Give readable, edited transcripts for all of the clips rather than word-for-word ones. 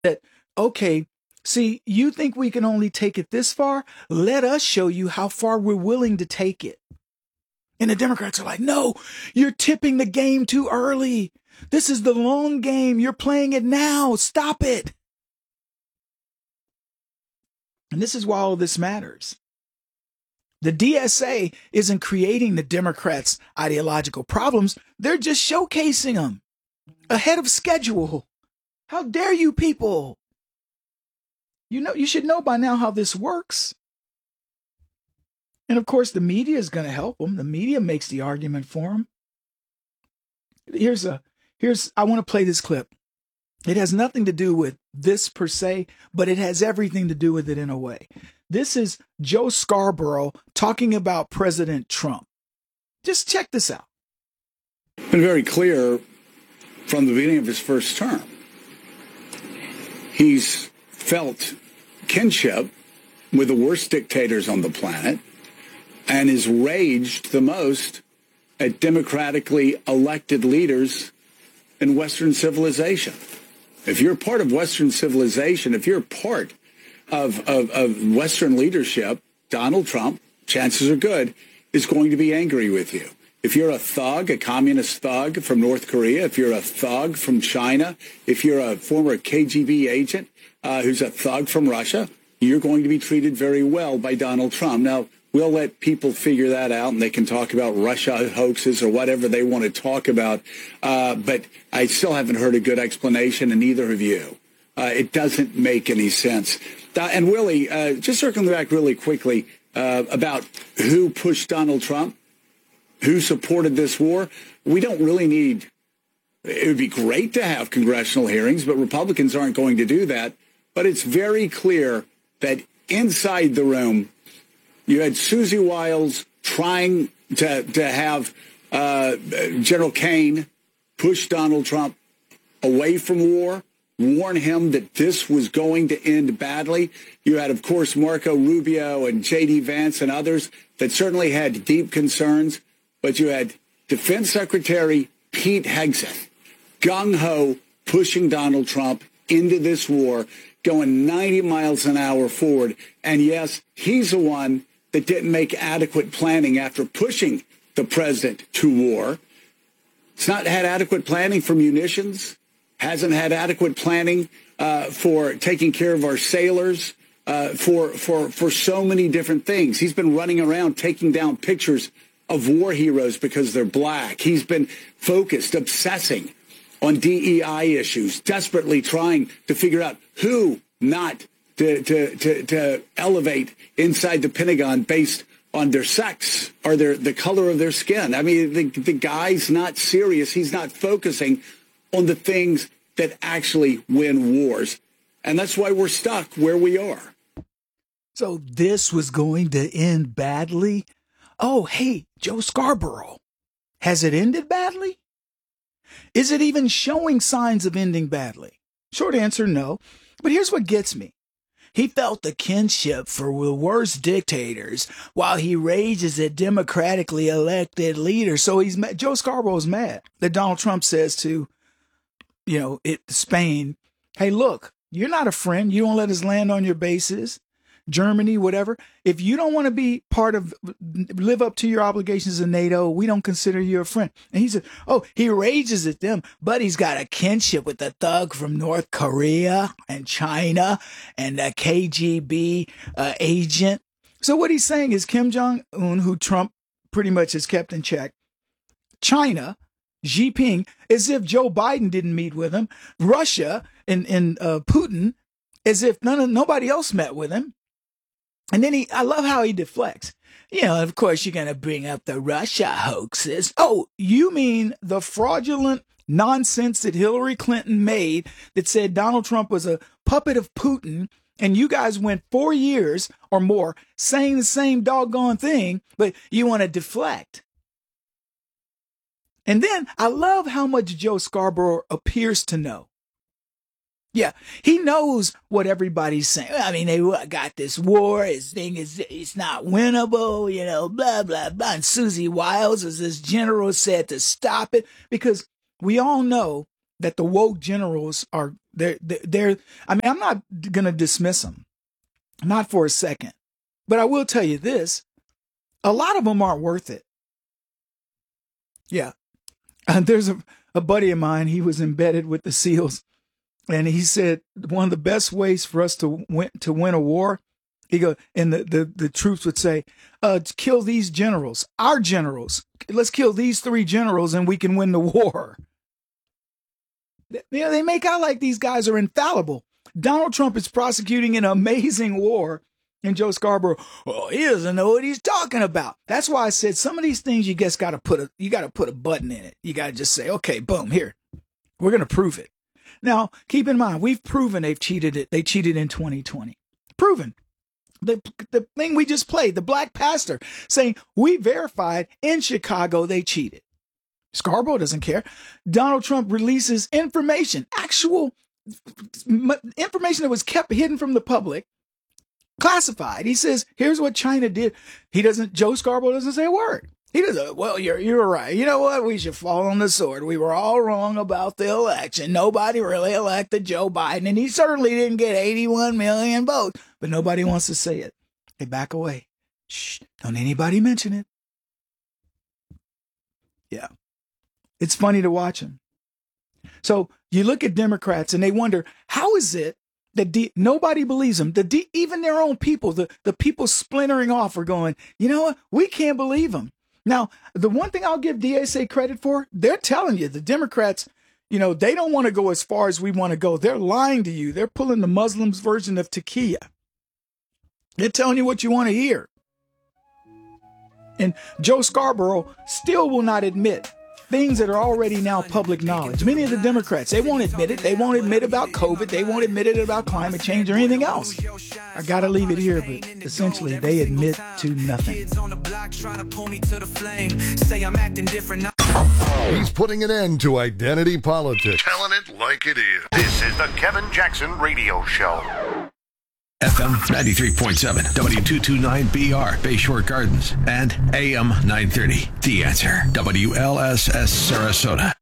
That, okay, see, you think we can only take it this far? Let us show you how far we're willing to take it. And the Democrats are like, no, you're tipping the game too early. This is the long game. You're playing it now. Stop it. And this is why all this matters. The DSA isn't creating the Democrats' ideological problems. They're just showcasing them ahead of schedule. How dare you people? You should know by now how this works. And of course, the media is going to help them. The media makes the argument for them. I want to play this clip. It has nothing to do with this per se, but it has everything to do with it in a way. This is Joe Scarborough talking about President Trump. Just check this out. Been very clear from the beginning of his first term. He's felt kinship with the worst dictators on the planet and has raged the most at democratically elected leaders in Western civilization. If you're part of Western civilization, if you're part of Western leadership, Donald Trump, chances are good, is going to be angry with you. If you're a thug, a communist thug from North Korea, if you're a thug from China, if you're a former KGB agent who's a thug from Russia, you're going to be treated very well by Donald Trump. Now, we'll let people figure that out, and they can talk about Russia hoaxes or whatever they want to talk about. But I still haven't heard a good explanation, and neither have you. It doesn't make any sense. And Willie, just circling back really quickly about who pushed Donald Trump, who supported this war. We don't really need, it would be great to have congressional hearings, but Republicans aren't going to do that. But it's very clear that inside the room, you had Susie Wiles trying to have General Kane push Donald Trump away from war, warn him that this was going to end badly. You had, of course, Marco Rubio and J.D. Vance and others that certainly had deep concerns. But you had Defense Secretary Pete Hegseth, gung-ho, pushing Donald Trump into this war, going 90 miles an hour forward. And yes, he's the one that didn't make adequate planning after pushing the president to war. It's not had adequate planning for munitions, hasn't had adequate planning for taking care of our sailors, for so many different things. He's been running around taking down pictures of war heroes because they're black. He's been focused, obsessing on DEI issues, desperately trying to figure out who not to elevate inside the Pentagon based on their sex or the color of their skin. I mean, the guy's not serious. He's not focusing on the things that actually win wars. And that's why we're stuck where we are. So this was going to end badly? Oh, hey, Joe Scarborough, has it ended badly? Is it even showing signs of ending badly? Short answer, no. But here's what gets me. He felt the kinship for the worst dictators while he rages at democratically elected leaders. So Joe Scarborough's mad that Donald Trump says to, Spain, hey, look, you're not a friend. You don't let us land on your bases. Germany, whatever. If you don't want to be live up to your obligations in NATO, we don't consider you a friend. And he said, he rages at them, but he's got a kinship with the thug from North Korea and China and a KGB agent. So what he's saying is Kim Jong-un, who Trump pretty much has kept in check, China, Xi Jinping, as if Joe Biden didn't meet with him, Russia and Putin, as if nobody else met with him. And then I love how he deflects. Of course, you're going to bring up the Russia hoaxes. Oh, you mean the fraudulent nonsense that Hillary Clinton made that said Donald Trump was a puppet of Putin, and you guys went 4 years or more saying the same doggone thing, but you want to deflect. And then I love how much Joe Scarborough appears to know. Yeah, he knows what everybody's saying. I mean, they got this war. His thing is, it's not winnable, blah, blah, blah. And Susie Wiles, as this general said, to stop it, because we all know that the woke generals are, they're I mean, I'm not going to dismiss them, not for a second, but I will tell you this, a lot of them aren't worth it. Yeah. There's a buddy of mine, he was embedded with the SEALs, and he said one of the best ways for us to win a war, he goes, and the troops would say, kill these generals, our generals. Let's kill these 3 generals and we can win the war. You know, they make out like these guys are infallible. Donald Trump is prosecuting an amazing war, and Joe Scarborough, oh, he doesn't know what he's talking about. That's why I said some of these things you just got to put a button in it. You got to just say, okay, boom, here, we're going to prove it. Now, keep in mind, we've proven they cheated in 2020. Proven. The thing we just played, the black pastor saying we verified in Chicago they cheated. Scarborough doesn't care. Donald Trump releases information, actual information that was kept hidden from the public, classified. He says, here's what China did. Joe Scarborough doesn't say a word. He doesn't, well, you're right. You know what? We should fall on the sword. We were all wrong about the election. Nobody really elected Joe Biden, and he certainly didn't get 81 million votes. But nobody wants to say it. They back away. Shh, don't anybody mention it. Yeah. It's funny to watch him. So you look at Democrats and they wonder, how is it that nobody believes them? Even their own people, the people splintering off are going, you know what? We can't believe them. Now, the one thing I'll give DSA credit for, they're telling you, the Democrats, you know, they don't want to go as far as we want to go. They're lying to you. They're pulling the Muslims' version of tequila. They're telling you what you want to hear. And Joe Scarborough still will not admit things that are already now public knowledge. Many of the Democrats, they won't admit it. They won't admit about COVID. They won't admit it about climate change or anything else. I got to leave it here, but essentially they admit to nothing. He's putting an end to identity politics. Telling it like it is. This is the Kevin Jackson Radio Show. FM 93.7, W229BR, Bayshore Gardens, and AM 930. The Answer, WLSS Sarasota.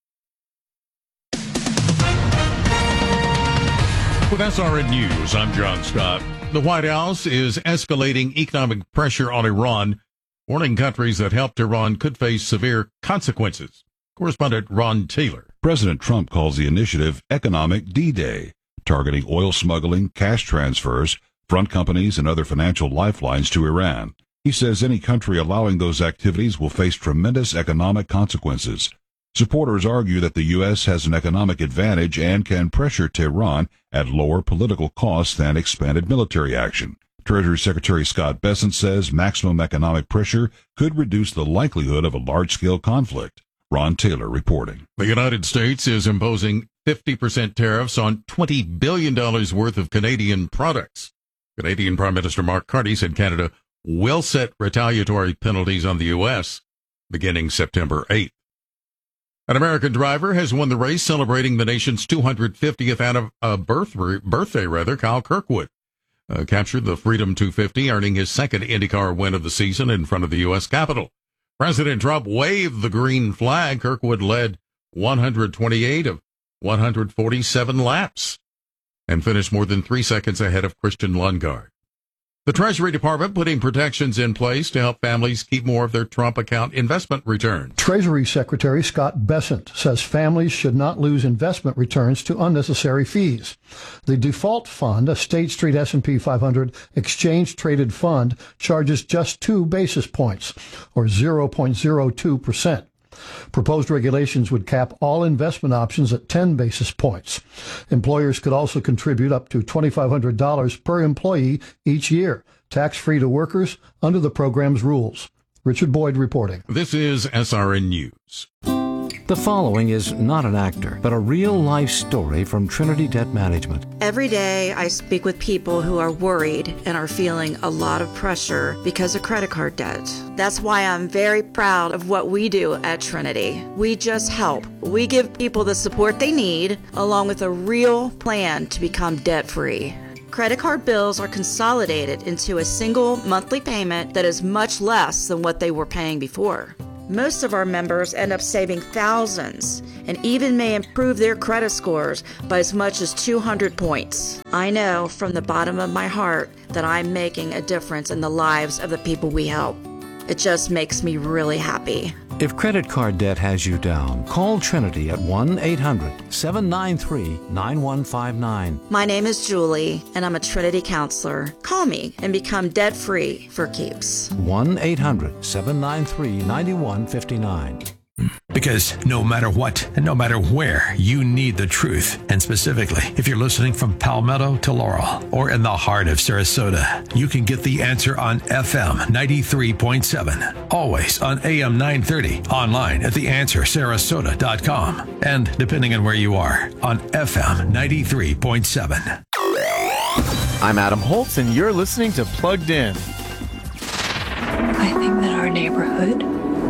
With SRN News, I'm John Scott. The White House is escalating economic pressure on Iran, warning countries that helped Iran could face severe consequences. Correspondent Ron Taylor. President Trump calls the initiative Economic D-Day, targeting oil smuggling, cash transfers, front companies, and other financial lifelines to Iran. He says any country allowing those activities will face tremendous economic consequences. Supporters argue that the U.S. has an economic advantage and can pressure Tehran at lower political costs than expanded military action. Treasury Secretary Scott Bessent says maximum economic pressure could reduce the likelihood of a large-scale conflict. Ron Taylor reporting. The United States is imposing 50% tariffs on $20 billion worth of Canadian products. Canadian Prime Minister Mark Carney said Canada will set retaliatory penalties on the U.S. beginning September 8th. An American driver has won the race celebrating the nation's 250th birthday. Kyle Kirkwood captured the Freedom 250, earning his second IndyCar win of the season in front of the U.S. Capitol. President Trump waved the green flag. Kirkwood led 128 of 147 laps and finished more than 3 seconds ahead of Christian Lundgaard. The Treasury Department putting protections in place to help families keep more of their Trump account investment returns. Treasury Secretary Scott Bessent says families should not lose investment returns to unnecessary fees. The default fund, a State Street S&P 500 exchange-traded fund, charges just 2 basis points, or 0.02%. Proposed regulations would cap all investment options at 10 basis points. Employers could also contribute up to $2,500 per employee each year, tax-free to workers under the program's rules. Richard Boyd reporting. This is SRN News. The following is not an actor, but a real-life story from Trinity Debt Management. Every day I speak with people who are worried and are feeling a lot of pressure because of credit card debt. That's why I'm very proud of what we do at Trinity. We just help. We give people the support they need, along with a real plan to become debt-free. Credit card bills are consolidated into a single monthly payment that is much less than what they were paying before. Most of our members end up saving thousands and even may improve their credit scores by as much as 200 points. I know from the bottom of my heart that I'm making a difference in the lives of the people we help. It just makes me really happy. If credit card debt has you down, call Trinity at 1-800-793-9159. My name is Julie, and I'm a Trinity counselor. Call me and become debt-free for keeps. 1-800-793-9159. Because no matter what and no matter where, you need the truth. And specifically, if you're listening from Palmetto to Laurel or in the heart of Sarasota, you can get the answer on FM 93.7, always on AM 930, online at theanswersarasota.com, and depending on where you are, on FM 93.7. I'm Adam Holtz, and you're listening to Plugged In. I think that our neighborhood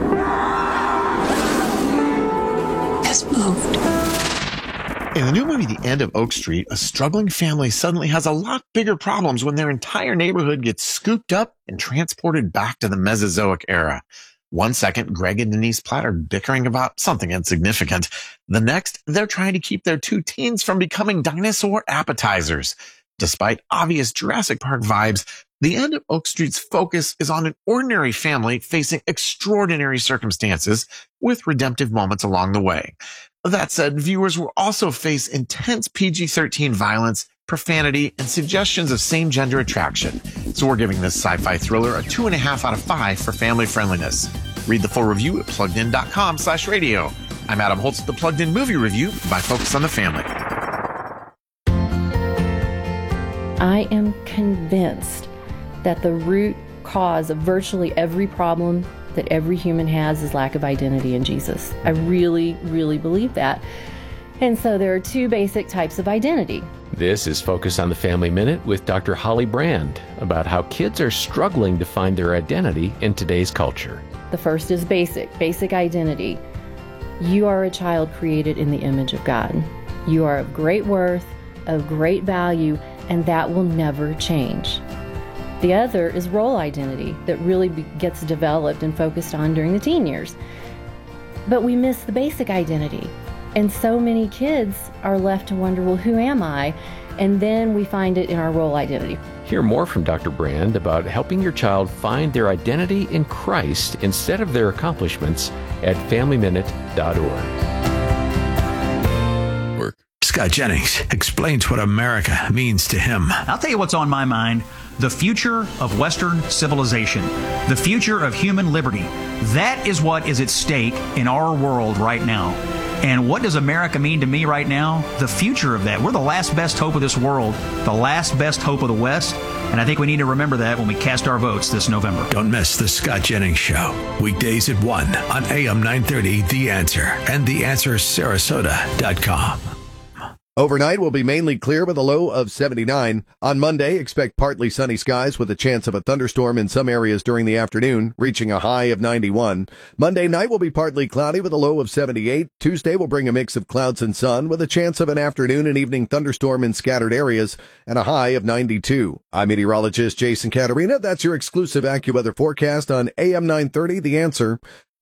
has moved. In the new movie, The End of Oak Street, a struggling family suddenly has a lot bigger problems when their entire neighborhood gets scooped up and transported back to the Mesozoic era. One second, Greg and Denise Platt are bickering about something insignificant. The next, they're trying to keep their two teens from becoming dinosaur appetizers. Despite obvious Jurassic Park vibes, The End of Oak Street's focus is on an ordinary family facing extraordinary circumstances with redemptive moments along the way. That said, viewers will also face intense PG-13 violence, profanity, and suggestions of same-gender attraction. So we're giving this sci-fi thriller a 2.5 out of 5 for family friendliness. Read the full review at pluggedin.com/radio. I'm Adam Holtz with the Plugged In Movie Review by Focus on the Family. I am convinced that the root cause of virtually every problem that every human has is lack of identity in Jesus. I really, really believe that. And so there are two basic types of identity. This is Focus on the Family Minute with Dr. Holly Brand about how kids are struggling to find their identity in today's culture. The first is basic identity. You are a child created in the image of God. You are of great worth, of great value, and that will never change. The other is role identity that really gets developed and focused on during the teen years. But we miss the basic identity. And so many kids are left to wonder, well, who am I? And then we find it in our role identity. Hear more from Dr. Brand about helping your child find their identity in Christ instead of their accomplishments at FamilyMinute.org. Scott Jennings explains what America means to him. I'll tell you what's on my mind. The future of Western civilization. The future of human liberty. That is what is at stake in our world right now. And what does America mean to me right now? The future of that. We're the last best hope of this world. The last best hope of the West. And I think we need to remember that when we cast our votes this November. Don't miss the Scott Jennings Show. Weekdays at 1 on AM 930, The Answer, and theanswersarasota.com. Overnight will be mainly clear with a low of 79. On Monday, expect partly sunny skies with a chance of a thunderstorm in some areas during the afternoon, reaching a high of 91. Monday night will be partly cloudy with a low of 78. Tuesday will bring a mix of clouds and sun with a chance of an afternoon and evening thunderstorm in scattered areas and a high of 92. I'm meteorologist Jason Caterina. That's your exclusive AccuWeather forecast on AM 930, The Answer.